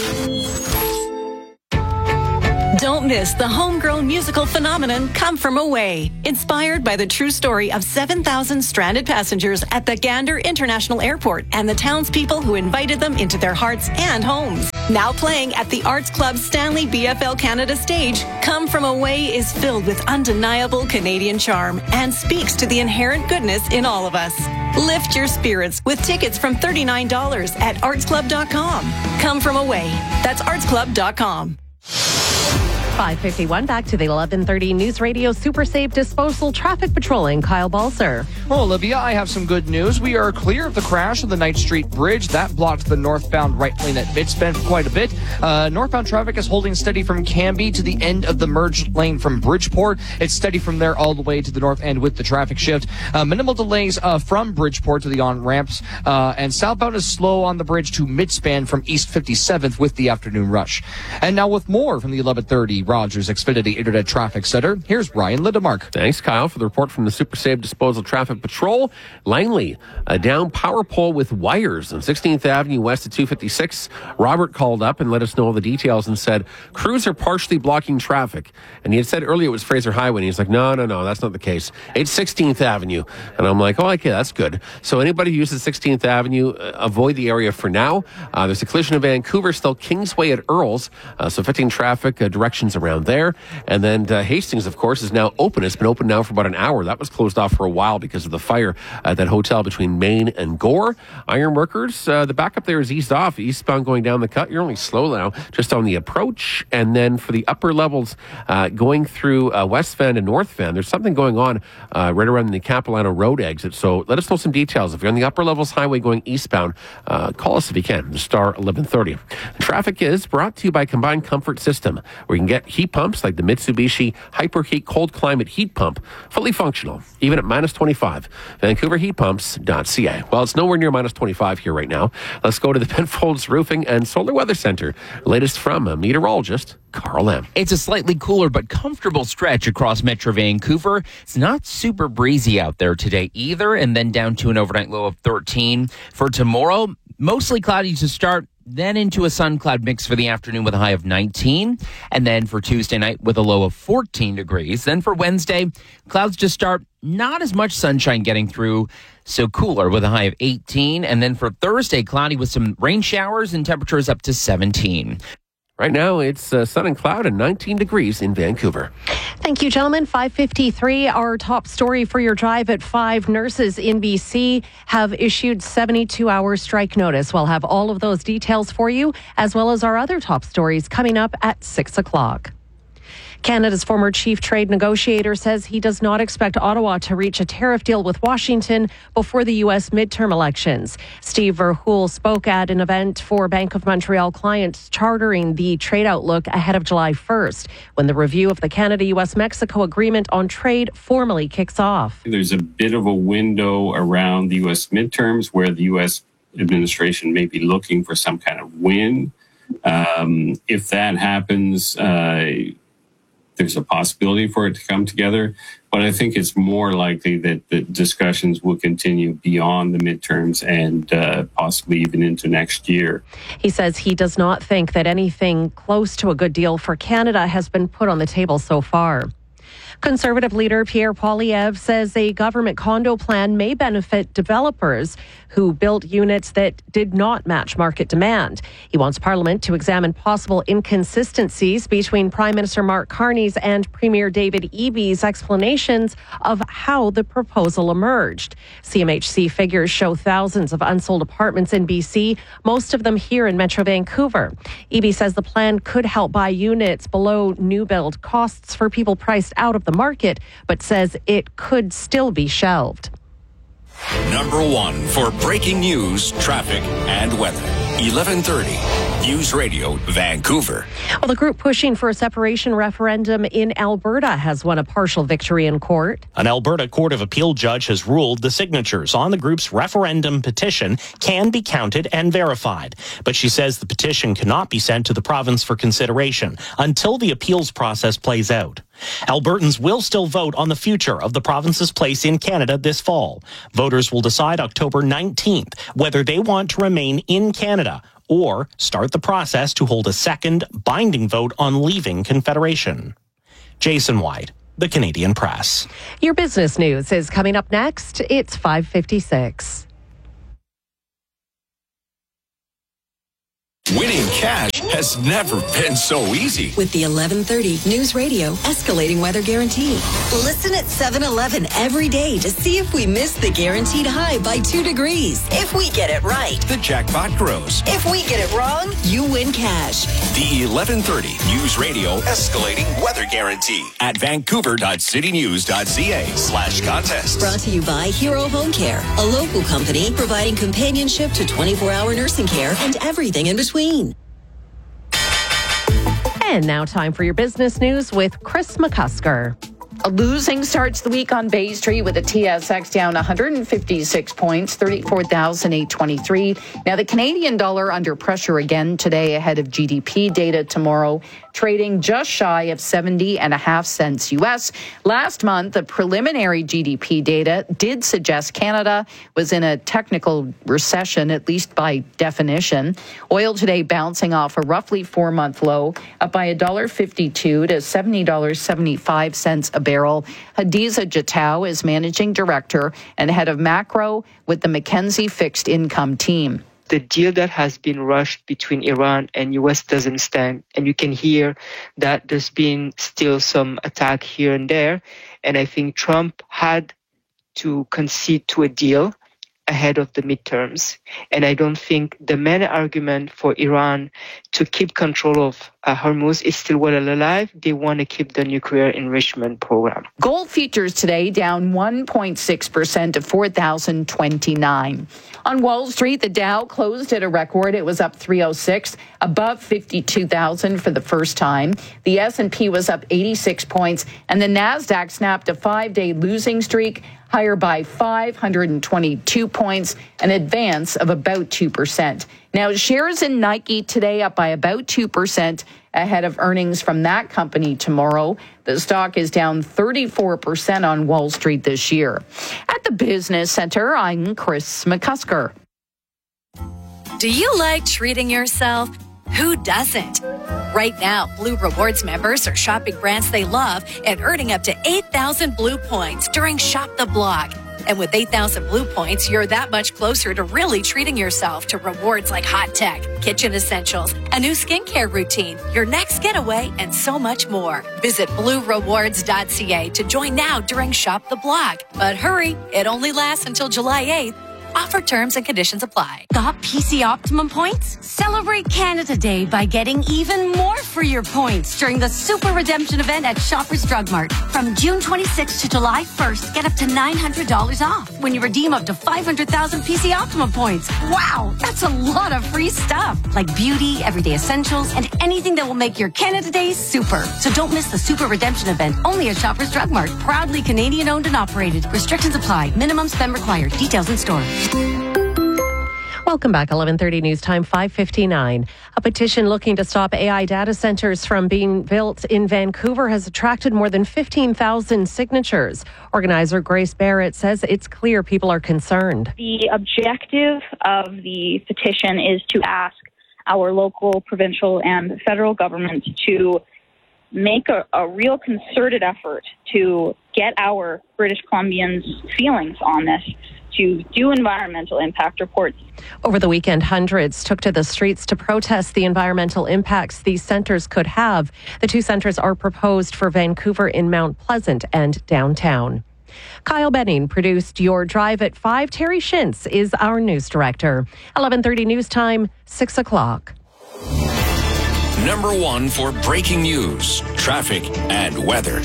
Don't miss the homegrown musical phenomenon Come From Away, inspired by the true story of seven thousand stranded passengers at the Gander International Airport and the townspeople who invited them into their hearts and homes. Now playing at the Arts Club Stanley B F L Canada stage, Come From Away is filled with undeniable Canadian charm and speaks to the inherent goodness in all of us. Lift your spirits with tickets from thirty-nine dollars at arts club dot com. Come From Away. That's arts club dot com.
five fifty-one, back to the eleven thirty News Radio Super Safe Disposal Traffic Patrolling. Kyle Balser.
Well, Olivia, I have some good news. We are clear of the crash on the Knight Street Bridge. That blocked the northbound right lane at Midspan for quite a bit. Uh, northbound traffic is holding steady from Cambie to the end of the merged lane from Bridgeport. It's steady from there all the way to the north end with the traffic shift. Uh, minimal delays uh, from Bridgeport to the on-ramps. Uh, and southbound is slow on the bridge to Midspan from East fifty-seventh with the afternoon rush. And now with more from the eleven thirty Rogers Xfinity Internet Traffic Center, here's Ryan Lindemark.
Thanks, Kyle, for the report from the Super Safe Disposal Traffic Patrol. Langley, a down power pole with wires on sixteenth Avenue West at two fifty-six. Robert called up and let us know all the details and said, crews are partially blocking traffic. And he had said earlier it was Fraser Highway, and he's like, no, no, no, that's not the case. It's sixteenth Avenue. And I'm like, oh, okay, that's good. So anybody who uses sixteenth Avenue, uh, avoid the area for now. Uh, there's a collision in Vancouver, still Kingsway at Earls, uh, so affecting traffic uh, directions around there. And then uh, Hastings, of course, is now open. It's been open now for about an hour. That was closed off for a while because of the fire at that hotel between Maine and Gore. Ironworkers, uh, the backup there is eased off. Eastbound going down the cut. You're only slow now, just on the approach. And then for the upper levels, uh, going through uh, West Van and North Van, there's something going on uh, right around the Capilano Road exit. So let us know some details. If you're on the upper levels highway going eastbound, uh, call us if you can. Star eleven thirty. Traffic is brought to you by Combined Comfort System, where you can get heat pumps like the Mitsubishi Hyperheat Cold Climate Heat Pump, fully functional, even at minus twenty-five. Vancouver Heat Pumps dot C A. Well, it's nowhere near minus twenty-five here right now. Let's go to the Penfolds Roofing and Solar Weather Center. Latest from a meteorologist, Carl M.
It's a slightly cooler but comfortable stretch across Metro Vancouver. It's not super breezy out there today either, and then down to an overnight low of thirteen. For tomorrow, mostly cloudy to start, then into a sun cloud mix for the afternoon with a high of nineteen. And then for Tuesday night with a low of fourteen degrees. Then for Wednesday, clouds to start, not as much sunshine getting through, so cooler with a high of eighteen. And then for Thursday, cloudy with some rain showers and temperatures up to seventeen.
Right now, it's uh, sun and cloud and nineteen degrees in Vancouver.
Thank you, gentlemen. five fifty-three, our top story for your drive at five. Nurses in B C have issued seventy-two hour strike notice. We'll have all of those details for you, as well as our other top stories coming up at six o'clock. Canada's former chief trade negotiator says he does not expect Ottawa to reach a tariff deal with Washington before the U S midterm elections. Steve Verhoeven spoke at an event for Bank of Montreal clients chartering the trade outlook ahead of July first, when the review of the Canada-U S Mexico agreement on trade formally kicks off.
There's a bit of a window around the U S midterms where the U S administration may be looking for some kind of win. Um, if that happens, uh, there's a possibility for it to come together, but I think it's more likely that the discussions will continue beyond the midterms and uh, possibly even into next year.
He says he does not think that anything close to a good deal for Canada has been put on the table so far. Conservative leader Pierre Poilievre says a government condo plan may benefit developers who built units that did not match market demand. He wants Parliament to examine possible inconsistencies between Prime Minister Mark Carney's and Premier David Eby's explanations of how the proposal emerged. C M H C figures show thousands of unsold apartments in B C, most of them here in Metro Vancouver. Eby says the plan could help buy units below new build costs for people priced out of the market, but says it could still be shelved.
Number one for breaking news, traffic, and weather. eleven thirty. News Radio Vancouver.
Well, the group pushing for a separation referendum in Alberta has won a partial victory in court.
An Alberta Court of Appeal judge has ruled the signatures on the group's referendum petition can be counted and verified. But she says the petition cannot be sent to the province for consideration until the appeals process plays out. Albertans will still vote on the future of the province's place in Canada this fall. Voters will decide October nineteenth whether they want to remain in Canada or start the process to hold a second binding vote on leaving Confederation. Jason White, The Canadian Press.
Your business news is coming up next. It's five fifty-six.
Winning cash has never been so easy.
With the eleven thirty News Radio Escalating Weather Guarantee. Listen at seven eleven every day to see if we miss the guaranteed high by two degrees. If we get it right,
the jackpot grows.
If we get it wrong, you win cash.
The eleven thirty News Radio Escalating Weather Guarantee at vancouver.citynews.ca slash contest.
Brought to you by Hero Home Care, a local company providing companionship to twenty-four hour nursing care and everything in between.
And now time for your business news with Chris McCusker.
A losing starts the week on Bay Street with the T S X down one hundred fifty-six points, thirty-four thousand eight hundred twenty-three. Now the Canadian dollar under pressure again today ahead of G D P data tomorrow, trading just shy of seventy and a half cents U S. Last month, the preliminary G D P data did suggest Canada was in a technical recession, at least by definition. Oil today bouncing off a roughly four-month low, up by one dollar fifty-two to seventy dollars and seventy-five cents a barrel. Hadiza Jatau is managing director and head of macro with the Mackenzie Fixed Income team.
The deal that has been rushed between Iran and U S doesn't stand. And you can hear that there's been still some attack here and there. And I think Trump had to concede to a deal ahead of the midterms. And I don't think the main argument for Iran to keep control of uh, Hormuz is still well alive. They want to keep the nuclear enrichment program.
Gold futures today down one point six percent to four thousand twenty-nine. On Wall Street, the Dow closed at a record. It was up three oh six, above fifty-two thousand for the first time. The S and P was up eighty-six points, and the Nasdaq snapped a five-day losing streak, higher by five hundred twenty-two points, an advance of about two percent. Now, shares in Nike today up by about two percent ahead of earnings from that company tomorrow. The stock is down thirty-four percent on Wall Street this year. At the Business Center, I'm Chris McCusker.
Do you like treating yourself? Who doesn't? Right now, Blue Rewards members are shopping brands they love and earning up to eight thousand Blue points during Shop the Block. And with eight thousand Blue points, you're that much closer to really treating yourself to rewards like hot tech, kitchen essentials, a new skincare routine, your next getaway, and so much more. Visit blue rewards dot c a to join now during Shop the Block. But hurry, it only lasts until July eighth. Offer terms and conditions apply.
Got P C Optimum points? Celebrate Canada Day by getting even more for your points during the Super Redemption event at Shoppers Drug Mart. From June twenty-sixth to July first, get up to nine hundred dollars off when you redeem up to five hundred thousand P C Optimum points. Wow, that's a lot of free stuff, like beauty, everyday essentials, and anything that will make your Canada Day super. So don't miss the Super Redemption event, only at Shoppers Drug Mart. Proudly Canadian owned and operated. Restrictions apply. Minimum spend required. Details in store.
Welcome back. eleven thirty News Time, five fifty-nine. A petition looking to stop A I data centers from being built in Vancouver has attracted more than fifteen thousand signatures. Organizer Grace Barrett says it's clear people are concerned.
The objective of the petition is to ask our local, provincial, and federal government to make a, a real concerted effort to get our British Columbians' feelings on this, to do environmental impact reports.
Over the weekend, hundreds took to the streets to protest the environmental impacts these centres could have. The two centres are proposed for Vancouver in Mount Pleasant and downtown. Kyle Benning produced Your Drive at five. Terry Shintz is our news director. eleven thirty News Time, six o'clock.
Number one for breaking news, traffic, and weather.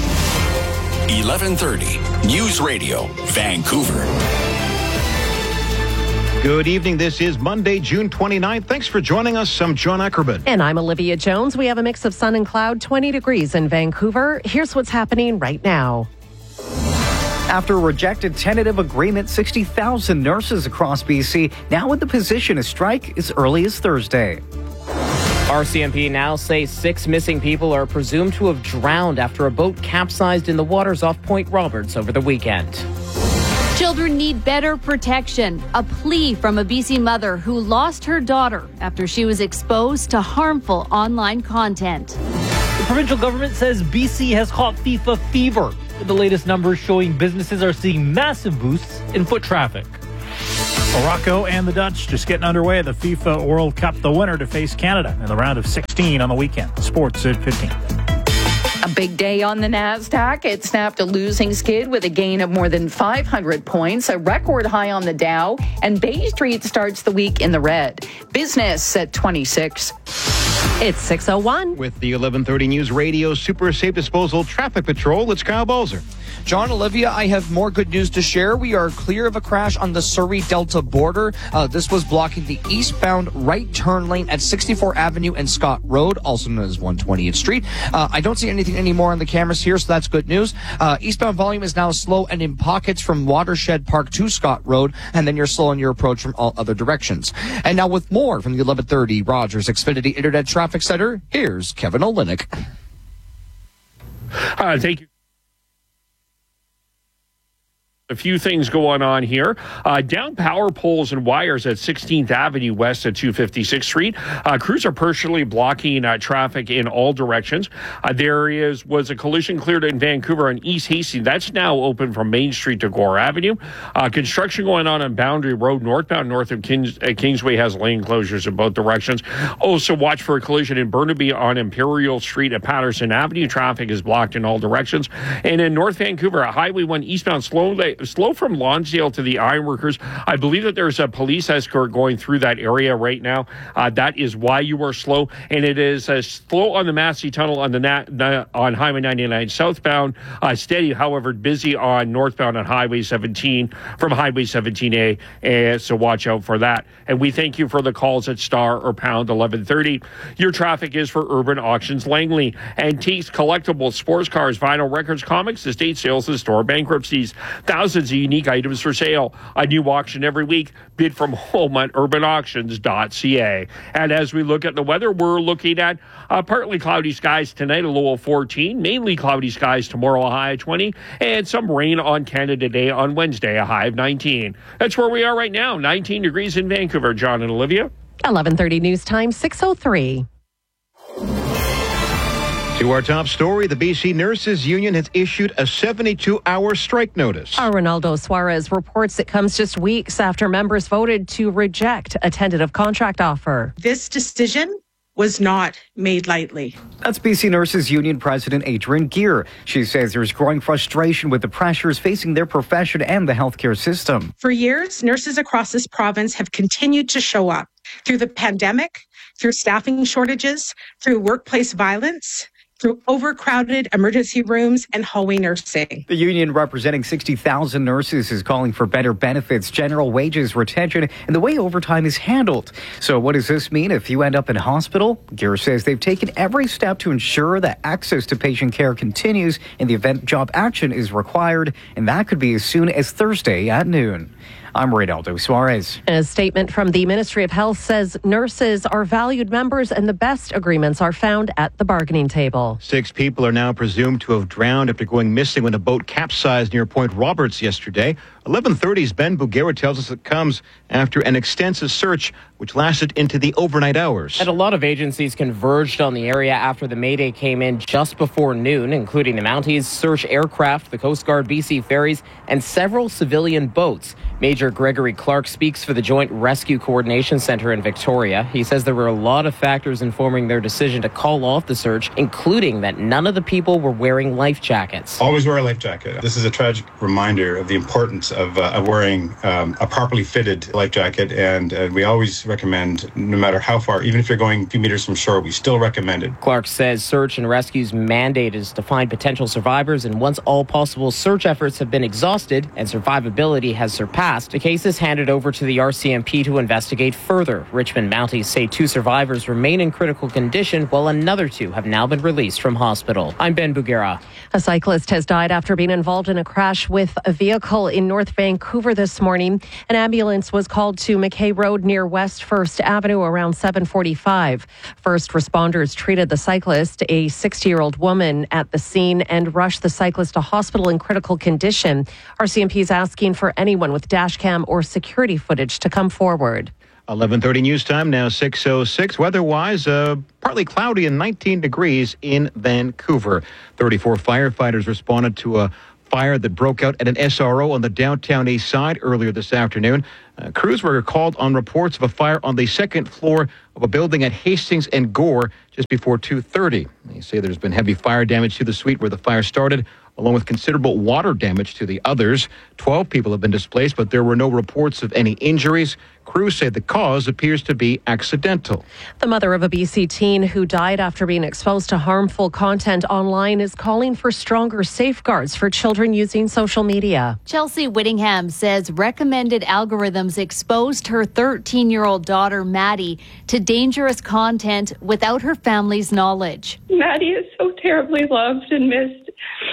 eleven thirty News Radio, Vancouver.
Good evening. This is Monday, June twenty-ninth. Thanks for joining us. I'm John Ackerman.
And I'm Olivia Jones. We have a mix of sun and cloud, twenty degrees in Vancouver. Here's what's happening right now.
After a rejected tentative agreement, sixty thousand nurses across B C now in the position to strike as early as Thursday.
R C M P now say six missing people are presumed to have drowned after a boat capsized in the waters off Point Roberts over the weekend.
Children need better protection. A plea from a B C mother who lost her daughter after she was exposed to harmful online content.
The provincial government says B C has caught FIFA fever, with the latest numbers showing businesses are seeing massive boosts in foot traffic.
Morocco and the Dutch just getting underway at the FIFA World Cup, the winner to face Canada in the round of sixteen on the weekend. Sports at fifteen.
A big day on the NASDAQ. It snapped a losing skid with a gain of more than five hundred points, a record high on the Dow, and Bay Street starts the week in the red. Business at twenty-six.
It's six oh one.
With the eleven thirty News Radio Super Safe Disposal Traffic Patrol, it's Kyle Balzer.
John, Olivia, I have more good news to share. We are clear of a crash on the Surrey-Delta border. Uh, this was blocking the eastbound right turn lane at sixty-fourth Avenue and Scott Road, also known as one twentieth Street. Uh, I don't see anything anymore on the cameras here, so that's good news. Uh, eastbound volume is now slow and in pockets from Watershed Park to Scott Road, and then you're slow on your approach from all other directions. And now with more from the eleven thirty Rogers Xfinity Internet Traffic Center, here's Kevin Olynyk.
Uh, thank you. A few things going on here. Uh, down power poles and wires at sixteenth Avenue West at two fifty-sixth Street. Uh, crews are partially blocking uh, traffic in all directions. Uh, there is was a collision cleared in Vancouver on East Hastings. That's now open from Main Street to Gore Avenue. Uh, construction going on on Boundary Road northbound north of Kings, uh, Kingsway has lane closures in both directions. Also watch for a collision in Burnaby on Imperial Street at Patterson Avenue. Traffic is blocked in all directions. And in North Vancouver, a Highway one eastbound slow slow from Lonsdale to the Ironworkers. I believe that there's a police escort going through that area right now. Uh, that is why you are slow. And it is uh, slow on the Massey Tunnel on the na- na- on Highway ninety-nine southbound. Uh, steady, however, busy on northbound on Highway seventeen from Highway seventeen A. Uh, so watch out for that. And we thank you for the calls at star or pound eleven thirty. Your traffic is for Urban Auctions Langley. Antiques, collectibles, sports cars, vinyl records, comics, estate sales, and store bankruptcies. Thousands of unique items for sale. A new auction every week. Bid from home at urban auctions dot c a. And as we look at the weather, we're looking at uh, partly cloudy skies tonight, a low of fourteen. Mainly cloudy skies tomorrow, a high of twenty. And some rain on Canada Day on Wednesday, a high of nineteen. That's where we are right now. nineteen degrees in Vancouver. John and Olivia.
eleven thirty News Time, six oh three.
To our top story, the B C Nurses Union has issued a seventy-two hour strike notice.
Our Ronaldo Suarez reports it comes just weeks after members voted to reject a tentative contract offer.
This decision was not made lightly.
That's B C Nurses Union President Adrienne Geer. She says there's growing frustration with the pressures facing their profession and the healthcare system.
For years, nurses across this province have continued to show up through the pandemic, through staffing shortages, through workplace violence, through overcrowded emergency rooms and hallway nursing.
The union representing sixty thousand nurses is calling for better benefits, general wages, retention, and the way overtime is handled. So what does this mean if you end up in hospital? Geer says they've taken every step to ensure that access to patient care continues in the event job action is required, and that could be as soon as Thursday at noon. I'm Ronaldo Suarez.
A statement from the Ministry of Health says nurses are valued members and the best agreements are found at the bargaining table.
Six people are now presumed to have drowned after going missing when a boat capsized near Point Roberts yesterday. eleven thirty's Ben Bugera tells us it comes after an extensive search which lasted into the overnight hours.
And a lot of agencies converged on the area after the Mayday came in just before noon, including the Mounties, search aircraft, the Coast Guard B C ferries, and several civilian boats. Major Gregory Clark speaks for the Joint Rescue Coordination Center in Victoria. He says there were a lot of factors informing their decision to call off the search, including that none of the people were wearing life jackets.
Always wear a life jacket. This is a tragic reminder of the importance
of, uh, of wearing um, a properly fitted life jacket. And uh, we always recommend, no matter how far, even if you're going a few meters from shore, we still recommend it.
Clark says search and rescue's mandate is to find potential survivors, and once all possible search efforts have been exhausted and survivability has surpassed, the case is handed over to the R C M P to investigate further. Richmond Mounties say two survivors remain in critical condition, while another two have now been released from hospital. I'm Ben Bugera.
A cyclist has died after being involved in a crash with a vehicle in North Vancouver this morning. An ambulance was called to McKay Road near West First Avenue around seven forty-five. First responders treated the cyclist, a sixty-year-old woman, at the scene and rushed the cyclist to hospital in critical condition. R C M P is asking for anyone with dash cam or security footage to come forward.
eleven thirty news time, now six oh six. Weather-wise, uh, partly cloudy and nineteen degrees in Vancouver. thirty-four firefighters responded to a fire that broke out at an S R O on the downtown east side earlier this afternoon. Uh, crews were called on reports of a fire on the second floor of a building at Hastings and Gore just before two thirty. They say there's been heavy fire damage to the suite where the fire started, along with considerable water damage to the others. twelve people have been displaced, but there were no reports of any injuries. Crews say the cause appears to be accidental.
The mother of a B C teen who died after being exposed to harmful content online is calling for stronger safeguards for children using social media.
Chelsea Whittingham says recommended algorithms exposed her thirteen-year-old daughter, Maddie, to dangerous content without her family's knowledge.
Maddie is so terribly loved and missed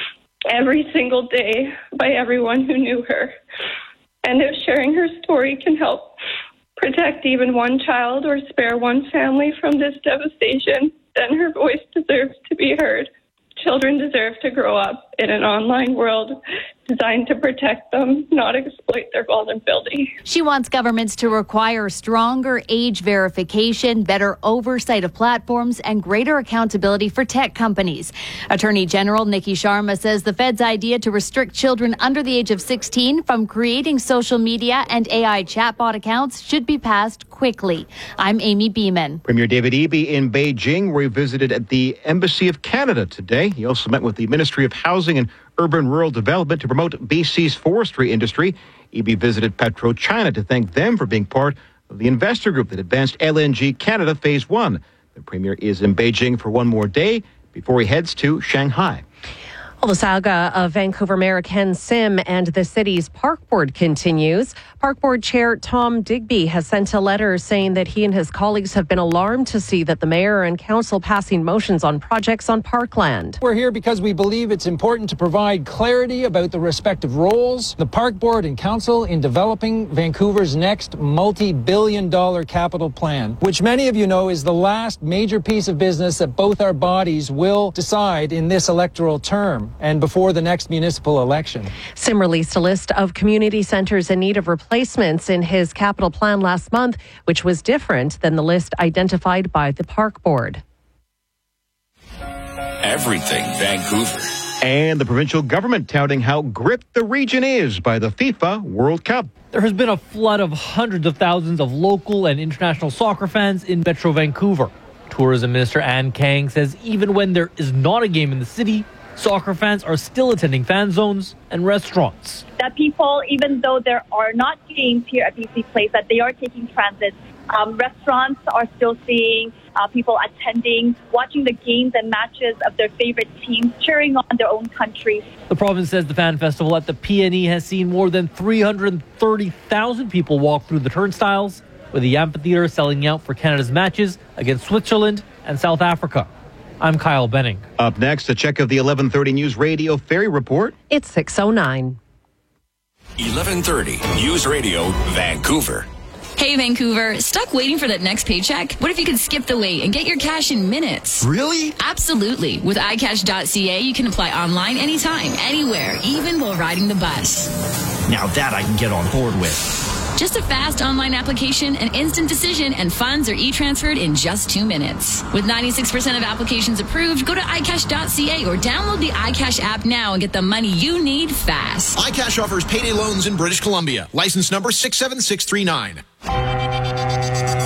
every single day by everyone who knew her. And if sharing her story can help protect even one child or spare one family from this devastation, then her voice deserves to be heard. Children deserve to grow up in an online world designed to protect them, not exploit their vulnerability.
She wants governments to require stronger age verification, better oversight of platforms, and greater accountability for tech companies. Attorney General Nikki Sharma says the Fed's idea to restrict children under the age of sixteen from creating social media and A I chatbot accounts should be passed quickly. I'm Amy Beeman.
Premier David Eby in Beijing, where he visited at the Embassy of Canada today. He also met with the Ministry of Housing and Urban Rural Development to promote B C's forestry industry. Eby visited PetroChina to thank them for being part of the investor group that advanced L N G Canada Phase one. The Premier is in Beijing for one more day before he heads to Shanghai.
Well, the saga of Vancouver Mayor Ken Sim and the city's park board continues. Park board chair Tom Digby has sent a letter saying that he and his colleagues have been alarmed to see that the mayor and council passing motions on projects on parkland.
We're here because we believe it's important to provide clarity about the respective roles, the park board and council, in developing Vancouver's next multi-billion dollar capital plan, which many of you know is the last major piece of business that both our bodies will decide in this electoral term and before the next municipal election.
Sim released a list of community centres in need of replacements in his capital plan last month, which was different than the list identified by the park board.
Everything Vancouver.
And the provincial government touting how gripped the region is by the FIFA World Cup.
There has been a flood of hundreds of thousands of local and international soccer fans in Metro Vancouver. Tourism Minister Ann Kang says even when there is not a game in the city, soccer fans are still attending fan zones and restaurants.
That people, even though there are not games here at B C Place, that they are taking transit. Um, restaurants are still seeing uh, people attending, watching the games and matches of their favorite teams, cheering on their own country.
The province says the fan festival at the P N E has seen more than three hundred thirty thousand people walk through the turnstiles, with the amphitheater selling out for Canada's matches against Switzerland and South Africa. I'm Kyle Benning.
Up next, a check of the eleven thirty News Radio Ferry Report.
It's six oh nine.
eleven thirty News Radio Vancouver.
Hey, Vancouver, stuck waiting for that next paycheck? What if you could skip the wait and get your cash in minutes?
Really?
Absolutely. With i cash dot c a, you can apply online anytime, anywhere, even while riding the bus.
Now that I can get on board with.
Just a fast online application, an instant decision, and funds are e-transferred in just two minutes. With ninety-six percent of applications approved, go to i cash dot c a or download the iCash app now and get the money you need fast.
iCash offers payday loans in British Columbia. License number six seven six three nine.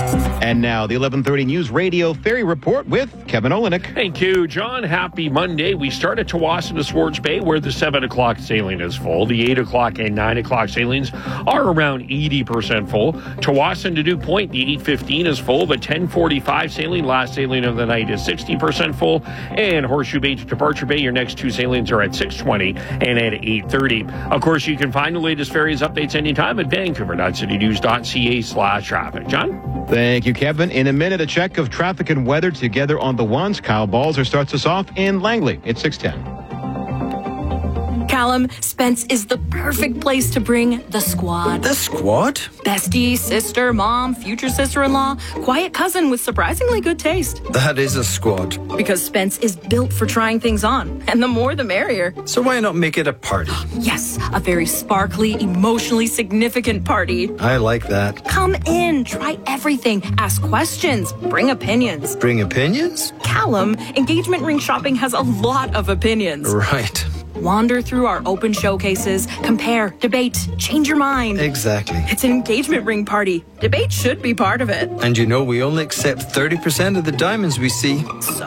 And now the eleven thirty News Radio Ferry Report with Kevin Olenek.
Thank you, John. Happy Monday. We start at Tsawwassen to Swartz Bay, where the seven o'clock sailing is full. The eight o'clock and nine o'clock sailings are around eighty percent full. Tsawwassen to Dew Point, the eight fifteen is full. The ten forty-five sailing, last sailing of the night, is sixty percent full. And Horseshoe Bay to Departure Bay, your next two sailings are at six twenty and at eight thirty. Of course, you can find the latest ferries updates anytime at vancouver.citynews.ca slash traffic. John?
Thank you, Kevin. In a minute, a check of traffic and weather together on the ones. Kyle Balzer starts us off in Langley at six ten.
Callum, Spence is the perfect place to bring the squad.
The squad?
Bestie, sister, mom, future sister-in-law, quiet cousin with surprisingly good taste.
That is a squad.
Because Spence is built for trying things on, and the more the merrier.
So why not make it a party?
Yes, a very sparkly, emotionally significant party.
I like that.
Come in, try everything, ask questions, bring opinions.
Bring opinions?
Callum, engagement ring shopping has a lot of opinions.
Right.
Wander through our open showcases, compare, debate, change your mind.
Exactly.
It's an engagement ring party. Debate should be part of it.
And you know we only accept thirty percent of the diamonds we see.
So